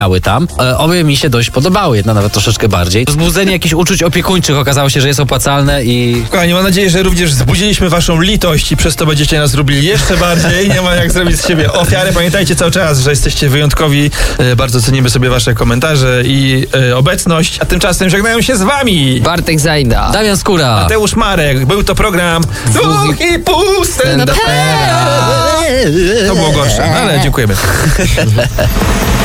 tam. Obie mi się dość podobały, jedna nawet troszeczkę bardziej. Wzbudzenie jakichś uczuć opiekuńczych okazało się, że jest opłacalne i... Kochani, mam nadzieję, że również wzbudziliśmy waszą litość i przez to będziecie nas lubili jeszcze bardziej. Nie ma jak zrobić z siebie ofiarę. Pamiętajcie cały czas, że jesteście wyjątkowi. Bardzo cenimy sobie wasze komentarze i obecność. A tymczasem żegnają się z wami Bartek Zajda, Damian Skóra, Mateusz Marek. Był to program Dwóch i pół stand-upera. To było gorsze, ale dziękujemy.